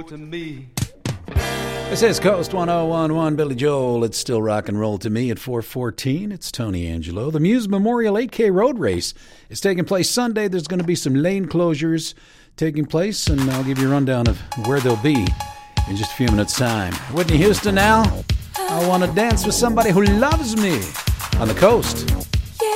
to me. This is Coast 1011, Billy Joel. It's still rock and roll to me at 4:14. It's Tony Angelo. The Muse Memorial 8K Road Race is taking place Sunday. There's going to be some lane closures taking place, and I'll give you a rundown of where they'll be in just a few minutes' time. Whitney Houston now. I want to dance with somebody who loves me on the Coast.